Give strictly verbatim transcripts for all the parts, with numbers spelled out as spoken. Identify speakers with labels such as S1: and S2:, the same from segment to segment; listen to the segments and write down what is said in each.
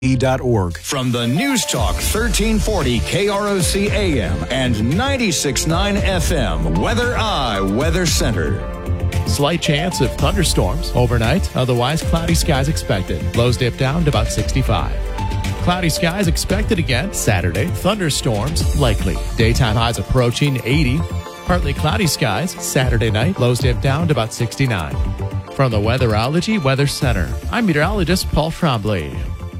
S1: dot org.
S2: From the News Talk thirteen forty K R O C A M and ninety-six point nine F M, Weather Eye Weather Center.
S3: Slight chance of thunderstorms overnight. Otherwise, cloudy skies expected. Lows dip down to about sixty-five. Cloudy skies expected again Saturday. Thunderstorms likely. Daytime highs approaching eighty. Partly cloudy skies Saturday night. Lows dip down to about sixty-nine. From the Weatherology Weather Center, I'm meteorologist Paul Trombley.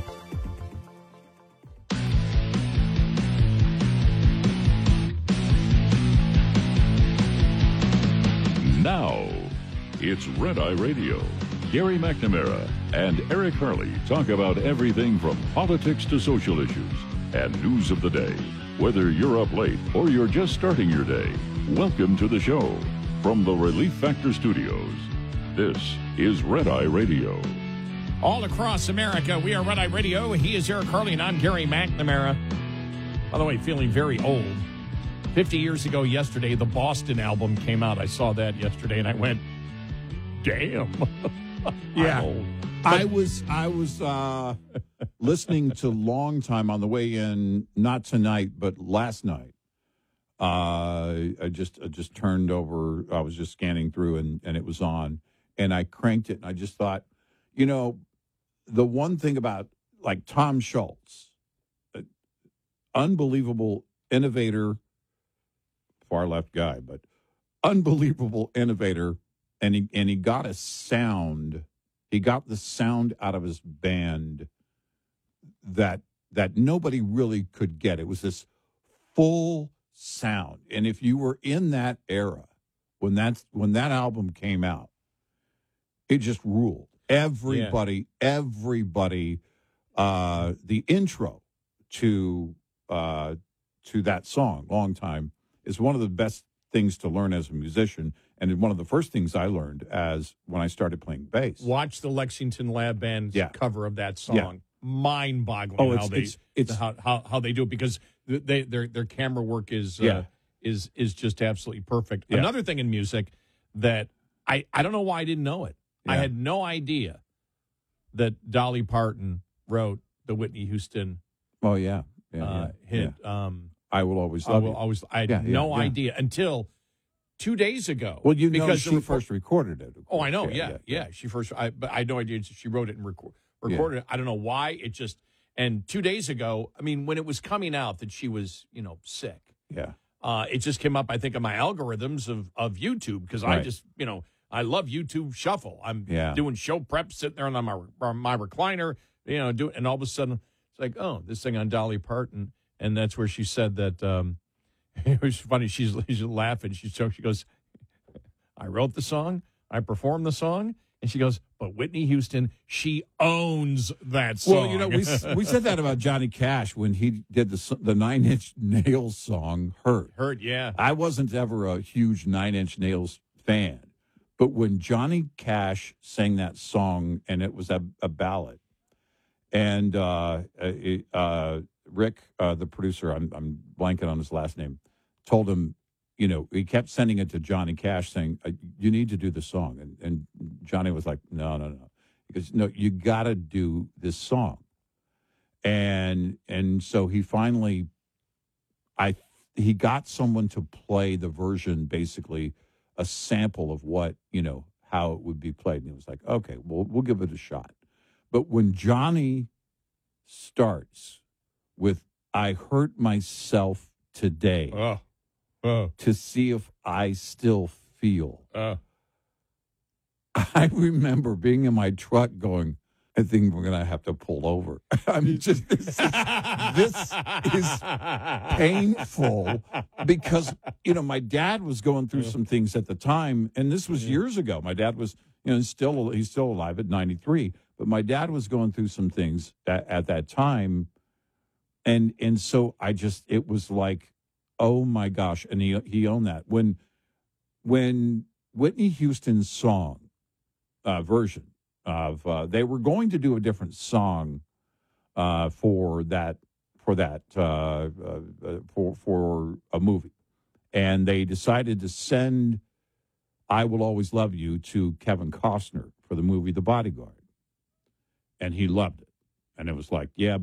S4: Now, it's Red Eye Radio. Gary McNamara and Eric Harley talk about everything from politics to social issues and news of the day. Whether you're up late or you're just starting your day, welcome to the show. From the Relief Factor Studios, this is Red Eye Radio.
S5: All across America, we are Red Eye Radio. He is Eric Harley, and I'm Gary McNamara. By the way, feeling very old. fifty years ago yesterday, the Boston album came out. I saw that yesterday, and I went, damn.
S6: Yeah.
S5: old.
S6: I was I was uh, listening to Long Time on the way in, not tonight, but last night. Uh, I just I just turned over. I was just scanning through, and, and it was on. And I cranked it, and I just thought, you know, the one thing about, like, Tom Schultz, uh, unbelievable innovator, far left guy, but unbelievable innovator, and he and he got a sound. He got the sound out of his band that that nobody really could get. It was this full sound, and if you were in that era when that when that album came out, it just ruled. Everybody, yeah. everybody. Uh, the intro to uh, to that song, "Long Time," is one of the best things to learn as a musician, and one of the first things I learned as when I started playing bass.
S5: Watch the Lexington Lab Band's
S6: Yeah.
S5: cover of that song.
S6: Yeah.
S5: Mind-boggling
S6: Oh, it's-
S5: how they
S6: it's- it's-
S5: how, how how they do it, because they their their camera work is uh,
S6: Yeah.
S5: is is just absolutely perfect.
S6: Yeah.
S5: Another thing in music that I I don't know why I didn't know it. I
S6: Yeah.
S5: had no idea that Dolly Parton wrote the Whitney Houston
S6: Oh yeah, yeah,
S5: uh,
S6: yeah,
S5: hit.
S6: yeah.
S5: Um,
S6: I will always
S5: I
S6: love
S5: will
S6: you.
S5: always. I had
S6: Yeah, yeah,
S5: no
S6: yeah.
S5: idea until two days ago.
S6: Well, you know,
S5: because
S6: she
S5: the record-
S6: first recorded it. of
S5: Oh,
S6: course.
S5: I know. Yeah, yeah. She first. I but I had no idea she wrote it and record, recorded it. I don't know why. It just. And two days ago, I mean, when it was coming out that she was, you know, sick,
S6: yeah.
S5: uh, it just came up, I think, in my algorithms of, of YouTube, because I
S6: Right.
S5: just, you know, I love YouTube Shuffle. I'm
S6: Yeah.
S5: doing show prep, sitting there on my on my recliner, you know, do, and all of a sudden it's like, oh, this thing on Dolly Parton, and that's where she said that. Um, it was funny. She's she's laughing. She's so she goes, I wrote the song, I performed the song, and she goes, but Whitney Houston, she owns that song.
S6: Well, you know, we we said that about Johnny Cash when he did the s- the Nine Inch Nails song "Hurt."
S5: Hurt, yeah.
S6: I wasn't ever a huge Nine Inch Nails fan, but when Johnny Cash sang that song, and it was a, a ballad, and uh, it, uh, Rick, uh, the producer, I'm, I'm blanking on his last name, told him, you know, he kept sending it to Johnny Cash saying, you need to do the song. And, and Johnny was like, no, no, no. He goes, no, you got to do this song. And and so he finally, I he got someone to play the version, basically a sample of what, you know, how it would be played. And he was like, okay, well, we'll give it a shot. But when Johnny starts with, I hurt myself today
S5: Oh, oh,
S6: to see if I still feel,
S5: oh.
S6: I remember being in my truck going, I think we're going to have to pull over. I'm just, this is, this is painful because, you know, my dad was going through some things at the time, and this was years ago. My dad was, you know, still, he's still alive at ninety-three, but my dad was going through some things at, at that time. And, and so I just, it was like, oh my gosh. And he, he owned that. When, when Whitney Houston's song, uh, version, of uh, they were going to do a different song uh, for that for that uh, uh, for for a movie, and they decided to send "I Will Always Love You" to Kevin Costner for the movie The Bodyguard, and he loved it, And it was like, yeah,